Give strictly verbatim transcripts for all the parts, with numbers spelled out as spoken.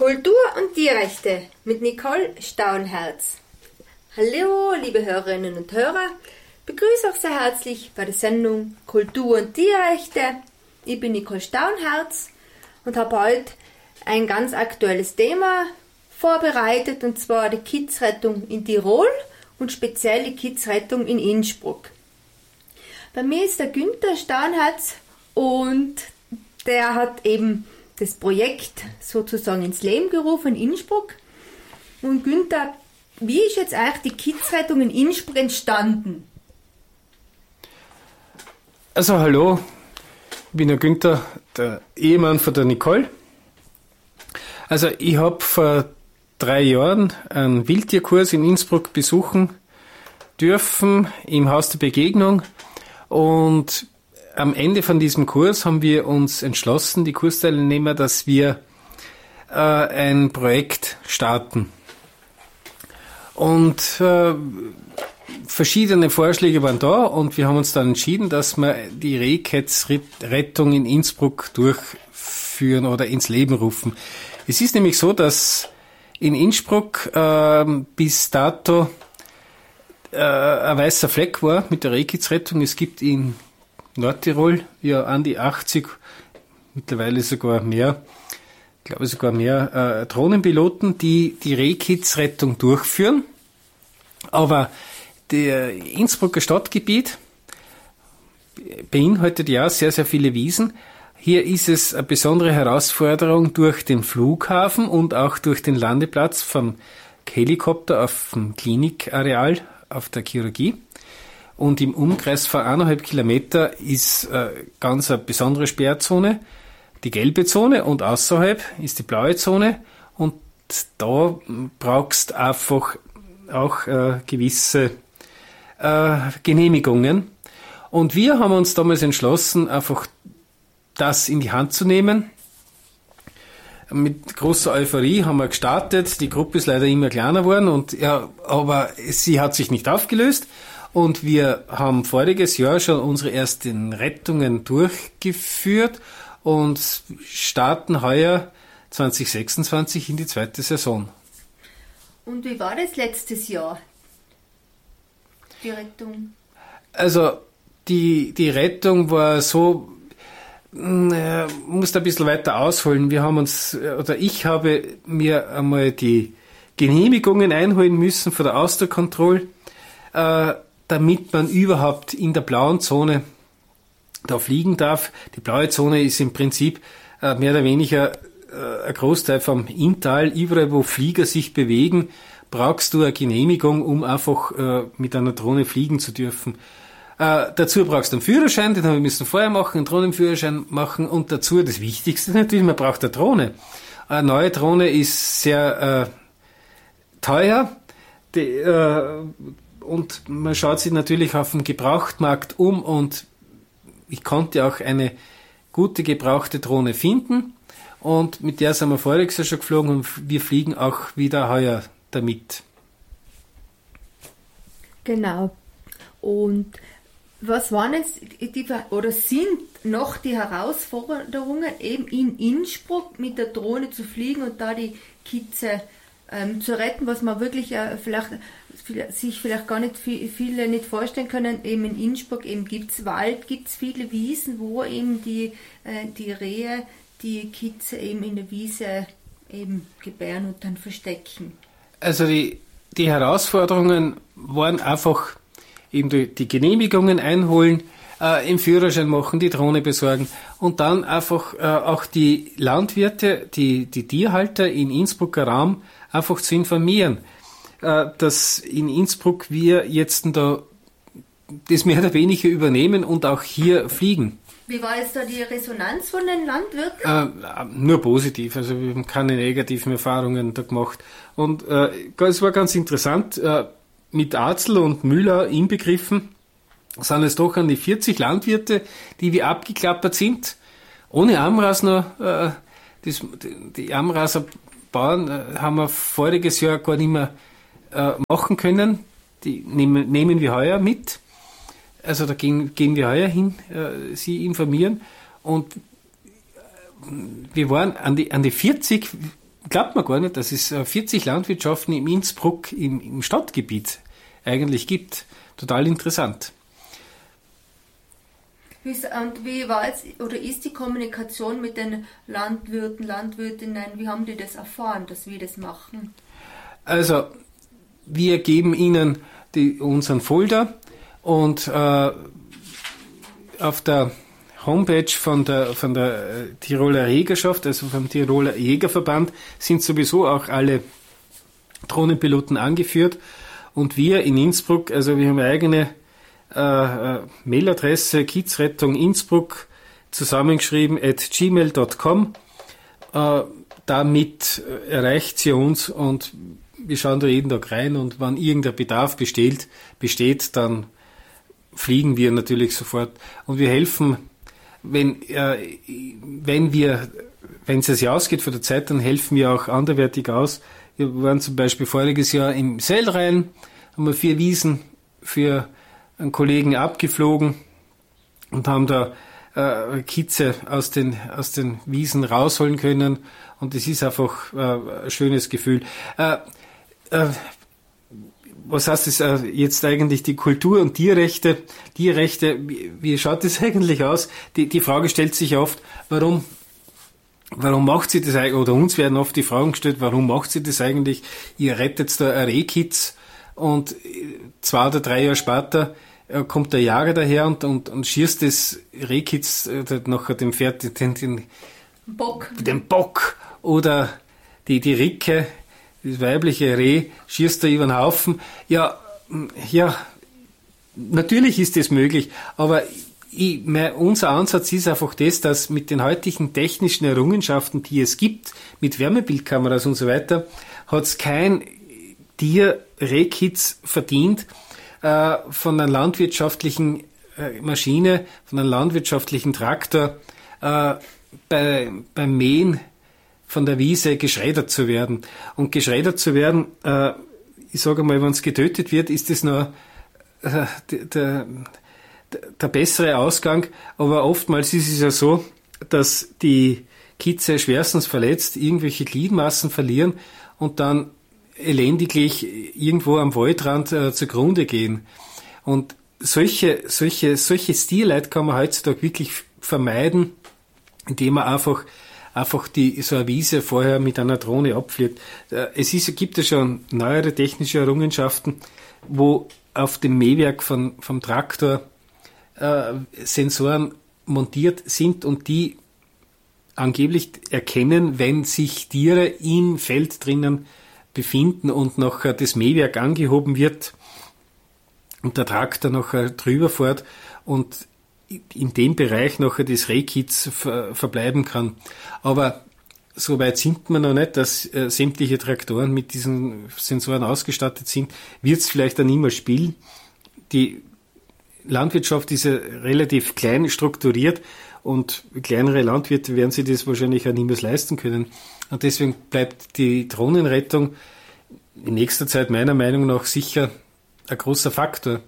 Kultur und Tierrechte mit Nicole Stauenherz. Hallo, liebe Hörerinnen und Hörer. Ich begrüße euch sehr herzlich bei der Sendung Kultur und Tierrechte. Ich bin Nicole Stauenherz und habe heute ein ganz aktuelles Thema vorbereitet, und zwar die Kidsrettung in Tirol und speziell die Kidsrettung in Innsbruck. Bei mir ist der Günther Stauenherz und der hat eben das Projekt sozusagen ins Leben gerufen in Innsbruck. Und Günther, wie ist jetzt eigentlich die Kidsrettung in Innsbruck entstanden? Also hallo, ich bin der Günther, der Ehemann von der Nicole. Also ich habe vor drei Jahren einen Wildtierkurs in Innsbruck besuchen dürfen im Haus der Begegnung, und am Ende von diesem Kurs haben wir uns entschlossen, die Kursteilnehmer, dass wir äh, ein Projekt starten. Und äh, verschiedene Vorschläge waren da, und wir haben uns dann entschieden, dass wir die Rehkitz-Rettung in Innsbruck durchführen oder ins Leben rufen. Es ist nämlich so, dass in Innsbruck äh, bis dato äh, ein weißer Fleck war mit der Rehkitz-Rettung. Es gibt in Nordtirol ja an die achtzig, mittlerweile sogar mehr, ich glaube sogar mehr äh, Drohnenpiloten, die die Rehkitz-Rettung durchführen. Aber der Innsbrucker Stadtgebiet beinhaltet ja sehr, sehr viele Wiesen. Hier ist es eine besondere Herausforderung durch den Flughafen und auch durch den Landeplatz vom Helikopter auf dem Klinikareal auf der Chirurgie. Und im Umkreis von eineinhalb Kilometer ist äh, ganz eine besondere Sperrzone, die gelbe Zone, und außerhalb ist die blaue Zone, und da brauchst einfach auch äh, gewisse äh, Genehmigungen. Und wir haben uns damals entschlossen, einfach das in die Hand zu nehmen. Mit großer Euphorie haben wir gestartet. Die Gruppe ist leider immer kleiner geworden, und ja, aber sie hat sich nicht aufgelöst. Und wir haben voriges Jahr schon unsere ersten Rettungen durchgeführt und starten heuer zwanzig sechsundzwanzig in die zweite Saison. Und wie war das letztes Jahr, die Rettung? Also die, die Rettung war so, äh, muss da ein bisschen weiter ausholen. Wir haben uns, oder ich habe mir einmal die Genehmigungen einholen müssen von der Austerkontrolle, äh, damit man überhaupt in der blauen Zone da fliegen darf. Die blaue Zone ist im Prinzip äh, mehr oder weniger äh, ein Großteil vom Inntal. Überall, wo Flieger sich bewegen, brauchst du eine Genehmigung, um einfach äh, mit einer Drohne fliegen zu dürfen. Äh, dazu brauchst du einen Führerschein, den haben wir müssen vorher machen, einen Drohnenführerschein machen, und dazu das Wichtigste natürlich, man braucht eine Drohne. Eine neue Drohne ist sehr äh, teuer, die, äh, und man schaut sich natürlich auf dem Gebrauchtmarkt um, und ich konnte auch eine gute gebrauchte Drohne finden, und mit der sind wir voriges Jahr schon geflogen, und wir fliegen auch wieder heuer damit. Genau. Und was waren jetzt die, oder sind noch die Herausforderungen, eben in Innsbruck mit der Drohne zu fliegen und da die Kitze ähm, zu retten, was man wirklich äh, vielleicht sich vielleicht gar nicht viel, viele nicht vorstellen können. Eben in Innsbruck eben gibt's Wald, gibt's viele Wiesen, wo eben die äh, die Rehe die Kitze eben in der Wiese eben gebären und dann verstecken. Also die die Herausforderungen waren einfach eben die, die Genehmigungen einholen, äh, im Führerschein machen, die Drohne besorgen, und dann einfach äh, auch die Landwirte, die die Tierhalter in Innsbrucker Raum einfach zu informieren, äh, dass in Innsbruck wir jetzt da das mehr oder weniger übernehmen und auch hier fliegen. Wie war jetzt da die Resonanz von den Landwirten? Äh, nur positiv, also wir haben keine negativen Erfahrungen da gemacht. Und äh, es war ganz interessant, äh, mit Arzl und Müller inbegriffen, sind es doch an die vierzig Landwirte, die wir abgeklappert sind, ohne Amras noch. Äh, das, die Amraser Bauern äh, haben wir voriges Jahr gar nicht mehr äh, machen können, die nehmen, nehmen wir heuer mit. Also da gehen, gehen wir heuer hin, äh, sie informieren, und wir waren an die, an die vierzig, glaubt man gar nicht, dass es vierzig Landwirtschaften in Innsbruck im, im Stadtgebiet eigentlich gibt. Total interessant. Und wie war jetzt, oder ist die Kommunikation mit den Landwirten, Landwirtinnen, wie haben die das erfahren, dass wir das machen? Also, wir geben ihnen die, unseren Folder und äh, auf der Homepage von der, von der Tiroler Jägerschaft, also vom Tiroler Jägerverband, sind sowieso auch alle Drohnenpiloten angeführt. Und wir in Innsbruck, also wir haben eine eigene äh, Mailadresse, Kidsrettung Innsbruck, zusammengeschrieben at gmail dot com. Äh, damit erreicht sie uns und wir schauen da jeden Tag rein und wenn irgendein Bedarf besteht, besteht, dann fliegen wir natürlich sofort. Und wir helfen, wenn, äh, wenn wir, wenn es sich ausgeht von der Zeit, dann helfen wir auch anderweitig aus. Wir waren zum Beispiel voriges Jahr im Sellrhein, haben wir vier Wiesen für einen Kollegen abgeflogen und haben da äh, Kitze aus den, aus den Wiesen rausholen können. Und es ist einfach äh, ein schönes Gefühl. Äh, äh, was heißt es äh, jetzt eigentlich, die Kultur- und Tierrechte? Tierrechte, wie, wie schaut das eigentlich aus? Die, die Frage stellt sich oft, warum Warum macht sie das eigentlich, oder uns werden oft die Fragen gestellt, warum macht sie das eigentlich? Ihr rettet da ein Rehkitz und zwei oder drei Jahre später kommt der Jäger daher und, und, und schießt das Rehkitz nachher dem Pferd, den, den Bock. den Bock oder die, die Ricke, das weibliche Reh, schießt da über den Haufen. Ja, ja, natürlich ist das möglich, aber Ich, mein, unser Ansatz ist einfach das, dass mit den heutigen technischen Errungenschaften, die es gibt, mit Wärmebildkameras und so weiter, hat es kein Tier Rehkitz verdient, äh, von einer landwirtschaftlichen äh, Maschine, von einem landwirtschaftlichen Traktor äh, bei, beim Mähen von der Wiese geschreddert zu werden. Und geschreddert zu werden, äh, ich sage mal, wenn es getötet wird, ist das noch äh, der, der der bessere Ausgang, aber oftmals ist es ja so, dass die Kitze schwerstens verletzt irgendwelche Gliedmaßen verlieren und dann elendiglich irgendwo am Waldrand äh, zugrunde gehen. Und solche, solche, solche Tierleid kann man heutzutage wirklich vermeiden, indem man einfach, einfach die, so eine Wiese vorher mit einer Drohne abfliegt. Äh, es ist, gibt ja schon neuere technische Errungenschaften, wo auf dem Mähwerk von, vom Traktor Sensoren montiert sind und die angeblich erkennen, wenn sich Tiere im Feld drinnen befinden und nachher das Mähwerk angehoben wird und der Traktor nachher drüber fährt und in dem Bereich nachher das Rehkitz ver- verbleiben kann. Aber so weit sind wir noch nicht, dass äh, sämtliche Traktoren mit diesen Sensoren ausgestattet sind. Wird es vielleicht dann immer spielen. Die Landwirtschaft ist ja relativ klein strukturiert und kleinere Landwirte werden sich das wahrscheinlich auch niemals leisten können. Und deswegen bleibt die Drohnenrettung in nächster Zeit meiner Meinung nach sicher ein großer Faktor.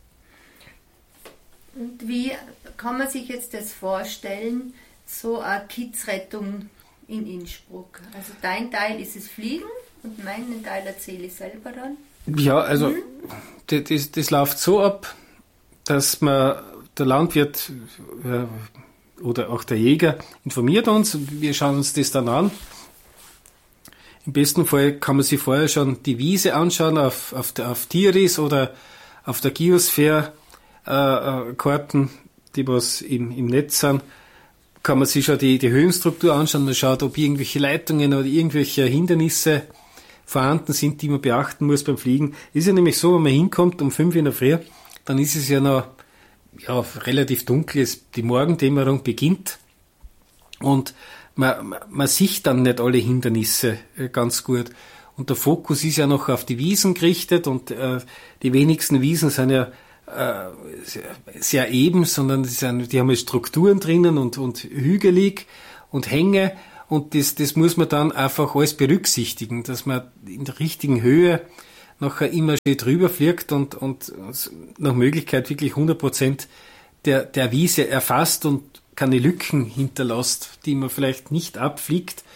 Und wie kann man sich jetzt das vorstellen, so eine Kidsrettung in Innsbruck? Also dein Teil ist es Fliegen und meinen Teil erzähle ich selber dann. Ja, also mhm. das, das, das läuft so ab, dass man, der Landwirt äh, oder auch der Jäger informiert uns und wir schauen uns das dann an. Im besten Fall kann man sich vorher schon die Wiese anschauen auf, auf, der, auf Tiris oder auf der Geosphere äh, äh, Karten, die was im, im Netz sind. Kann man sich schon die, die Höhenstruktur anschauen und schaut, ob irgendwelche Leitungen oder irgendwelche Hindernisse vorhanden sind, die man beachten muss beim Fliegen. Ist ja nämlich so, wenn man hinkommt um fünf in der Früh, dann ist es ja noch ja, relativ dunkel, die Morgendämmerung beginnt und man, man, man sieht dann nicht alle Hindernisse ganz gut. Und der Fokus ist ja noch auf die Wiesen gerichtet und äh, die wenigsten Wiesen sind ja äh, sehr, sehr eben, sondern die, sind, die haben ja Strukturen drinnen und, und hügelig und Hänge und das, das muss man dann einfach alles berücksichtigen, dass man in der richtigen Höhe nachher immer schön drüber fliegt und, und nach Möglichkeit wirklich hundert Prozent der, der Wiese erfasst und keine Lücken hinterlässt, die man vielleicht nicht abfliegt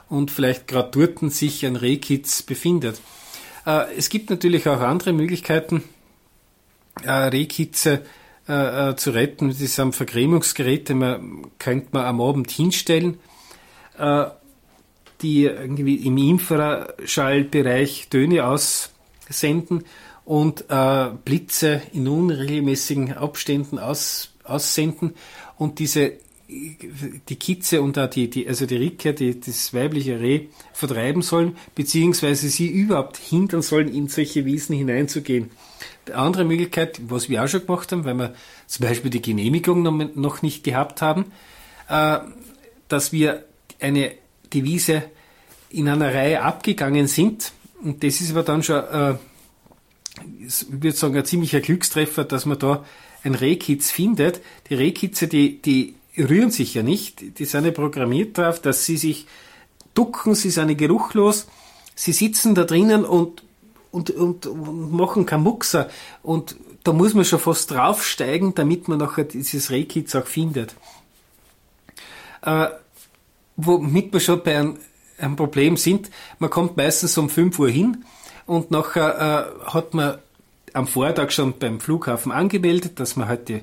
und vielleicht gerade dort sich ein Rehkitz befindet. Äh, es gibt natürlich auch andere Möglichkeiten, äh, Rehkitze äh, äh, zu retten. Das sind Vergrämungsgeräte, man könnte man am Abend hinstellen, äh, die irgendwie im Infraschallbereich Töne aussenden und äh, Blitze in unregelmäßigen Abständen aus, aussenden und diese die Kitze und auch die, die also die Ricke, die, das weibliche Reh vertreiben sollen, beziehungsweise sie überhaupt hindern sollen, in solche Wiesen hineinzugehen. Die andere Möglichkeit, was wir auch schon gemacht haben, weil wir zum Beispiel die Genehmigung noch, noch nicht gehabt haben, äh, dass wir eine die Wiese in einer Reihe abgegangen sind. Und das ist aber dann schon, äh, ich würde sagen, ein ziemlicher Glückstreffer, dass man da ein Rehkitz findet. Die Rehkitze, die, die rühren sich ja nicht. Die sind ja programmiert darauf, dass sie sich ducken, sie sind geruchlos, sie sitzen da drinnen und, und, und, und machen keinen Muckser. Und da muss man schon fast draufsteigen, damit man nachher dieses Rehkitz auch findet. Äh, womit wir schon bei einem, einem Problem sind, man kommt meistens um fünf Uhr hin und nachher äh, hat man am Vortag schon beim Flughafen angemeldet, dass man heute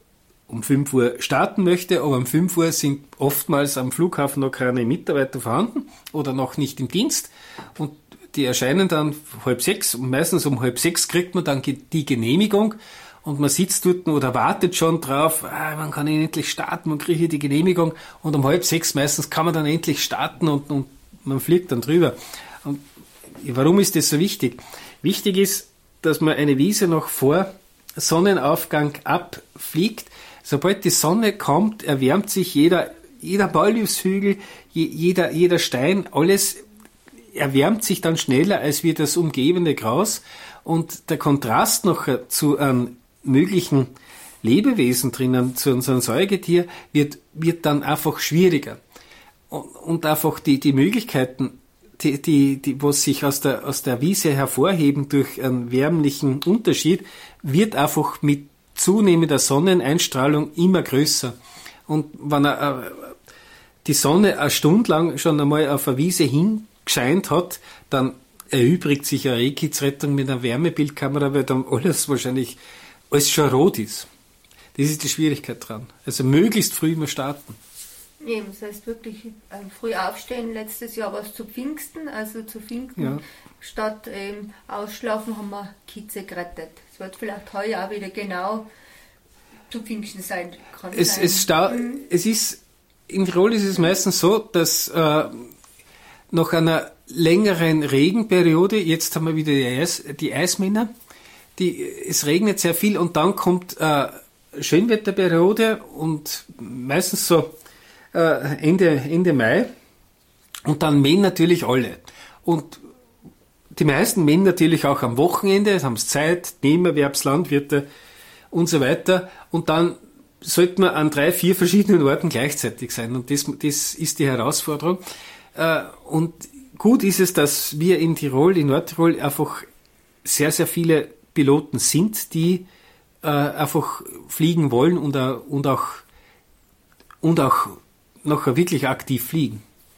um fünf Uhr starten möchte, aber um fünf Uhr sind oftmals am Flughafen noch keine Mitarbeiter vorhanden oder noch nicht im Dienst und die erscheinen dann halb sechs und meistens um halb sechs kriegt man dann die Genehmigung und man sitzt dort oder wartet schon drauf, ah, wann kann ich endlich starten, man kriege die Genehmigung und um halb sechs meistens kann man dann endlich starten und, und man fliegt dann drüber. Und warum ist das so wichtig? Wichtig ist, dass man eine Wiese noch vor Sonnenaufgang abfliegt. Sobald die Sonne kommt, erwärmt sich jeder, jeder Baulifshügel, jeder, jeder Stein, alles erwärmt sich dann schneller als wie das umgebende Gras und der Kontrast noch zu einem möglichen Lebewesen drinnen, zu unserem Säugetier, wird, wird dann einfach schwieriger. Und, und einfach die, die Möglichkeiten, die, die, die, was sich aus der, aus der Wiese hervorheben durch einen wärmlichen Unterschied, wird einfach mit zunehmender Sonneneinstrahlung immer größer. Und wenn er, äh, die Sonne eine Stunde lang schon einmal auf eine Wiese hingescheint hat, dann erübrigt sich eine Rehkitzrettung mit einer Wärmebildkamera, weil dann alles wahrscheinlich alles schon rot ist. Das ist die Schwierigkeit dran. Also möglichst früh immer starten. Eben, das heißt wirklich äh, früh aufstehen. Letztes Jahr war es zu Pfingsten, also zu Pfingsten ja. statt ähm, ausschlafen haben wir Kitze gerettet. Es wird vielleicht heuer auch wieder genau zu Pfingsten sein. Kann es, sein. Es, sta- mhm. es ist, in Tirol ist es meistens so, dass äh, nach einer längeren Regenperiode, jetzt haben wir wieder die, Eis, die Eismänner, die, es regnet sehr viel und dann kommt äh, Schönwetterperiode und meistens so Ende, Ende Mai und dann mähen natürlich alle. Und die meisten mähen natürlich auch am Wochenende, haben Zeit, Nebenerwerbslandwirte und so weiter. Und dann sollte man an drei, vier verschiedenen Orten gleichzeitig sein. Und das, das ist die Herausforderung. Und gut ist es, dass wir in Tirol, in Nordtirol einfach sehr, sehr viele Piloten sind, die einfach fliegen wollen und auch, und auch noch wirklich aktiv fliegen.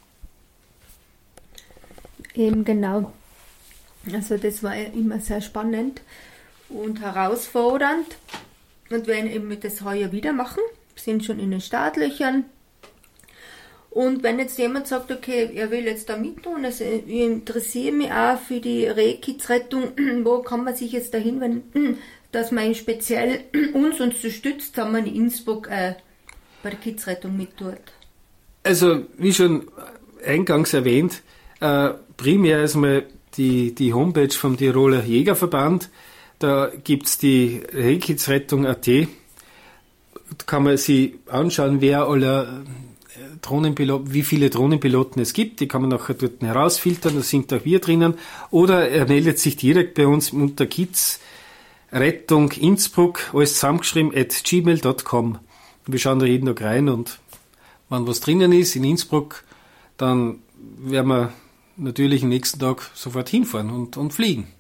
Eben genau. Also das war ja immer sehr spannend und herausfordernd. Und werden eben das heuer wieder machen, sind schon in den Startlöchern. Und wenn jetzt jemand sagt, okay, er will jetzt da mittun, also ich interessiere mich auch für die Rehkitzrettung, wo kann man sich jetzt dahin wenden, dass man speziell uns unterstützt, haben wir in Innsbruck äh, bei der Kitzrettung mittut. Also, wie schon eingangs erwähnt, äh, primär erstmal die, die Homepage vom Tiroler Jägerverband. Da gibt's die Rehkitzrettung Punkt at. Da kann man sich anschauen, wer alle Drohnenpiloten, wie viele Drohnenpiloten es gibt. Die kann man nachher dort herausfiltern, da sind auch wir drinnen. Oder er meldet sich direkt bei uns unter Kitzrettung Innsbruck, alles zusammengeschrieben, at gmail dot com. Wir schauen da jeden Tag rein und wenn was drinnen ist in Innsbruck, dann werden wir natürlich am nächsten Tag sofort hinfahren und, und fliegen.